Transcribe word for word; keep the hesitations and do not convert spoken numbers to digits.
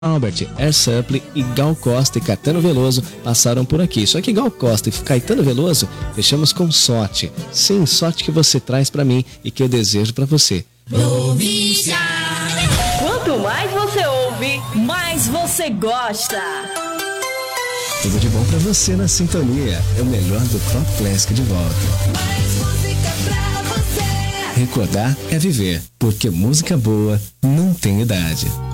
Albert, Air Supply e Gal Costa e Caetano Veloso passaram por aqui. Só que Gal Costa e Caetano Veloso fechamos com sorte. Sim, sorte que você traz pra mim e que eu desejo pra você. Província. Quanto mais você ouve, mais você gosta. Tudo de bom pra você na sintonia. É o melhor do Top Classic de volta. Mais música pra você. Recordar é viver, porque música boa não tem idade.